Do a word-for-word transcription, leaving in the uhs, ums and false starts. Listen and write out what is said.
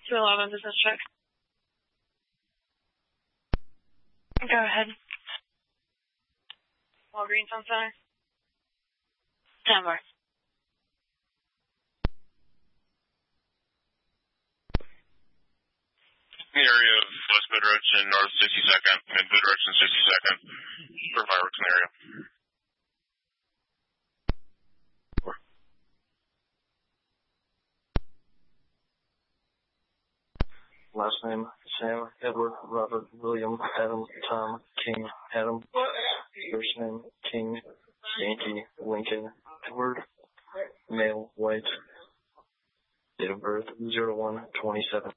two eleven business check. Go ahead. Walgreens on center. Denver. The area of West Goodrich and North sixty-second, and Goodrich and sixty-second for fireworks area. Last name, Sam, Edward, Robert, William, Adam, Tom, King, Adam. First name, King, Yankee, Lincoln, Edward. Male, white. Date of birth, zero one twenty-seven.